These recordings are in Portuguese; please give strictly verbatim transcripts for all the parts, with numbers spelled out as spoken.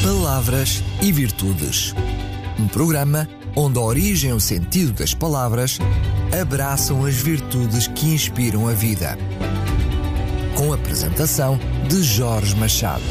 Palavras e Virtudes. Um programa onde a origem e o sentido das palavras abraçam as virtudes que inspiram a vida. Com a apresentação de Jorge Machado.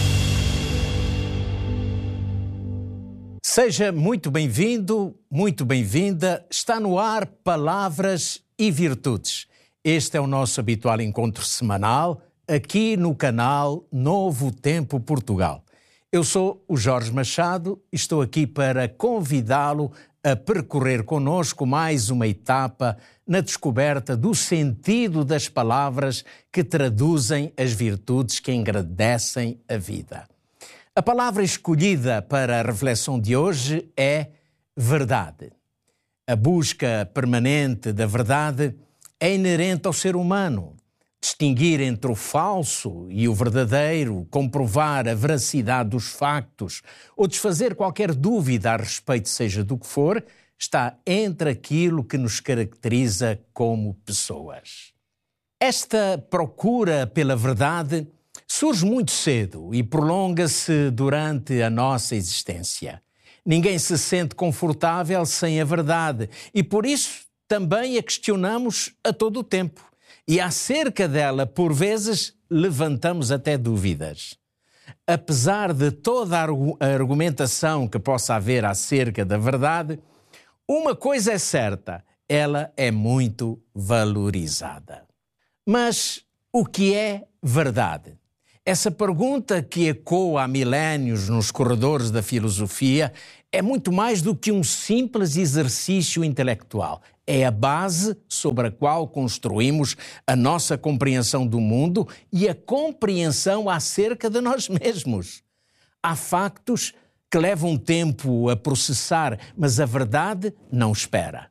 Seja muito bem-vindo, muito bem-vinda. Está no ar Palavras e Virtudes. Este é o nosso habitual encontro semanal aqui no canal Novo Tempo Portugal. Eu sou o Jorge Machado e estou aqui para convidá-lo a percorrer conosco mais uma etapa na descoberta do sentido das palavras que traduzem as virtudes que engrandecem a vida. A palavra escolhida para a reflexão de hoje é verdade. A busca permanente da verdade é inerente ao ser humano. Distinguir entre o falso e o verdadeiro, comprovar a veracidade dos factos ou desfazer qualquer dúvida a respeito, seja do que for, está entre aquilo que nos caracteriza como pessoas. Esta procura pela verdade surge muito cedo e prolonga-se durante a nossa existência. Ninguém se sente confortável sem a verdade e, por isso, também a questionamos a todo o tempo. E acerca dela, por vezes, levantamos até dúvidas. Apesar de toda a argumentação que possa haver acerca da verdade, uma coisa é certa, ela é muito valorizada. Mas o que é verdade? Essa pergunta que ecoa há milénios nos corredores da filosofia é muito mais do que um simples exercício intelectual. É a base sobre a qual construímos a nossa compreensão do mundo e a compreensão acerca de nós mesmos. Há factos que levam tempo a processar, mas a verdade não espera.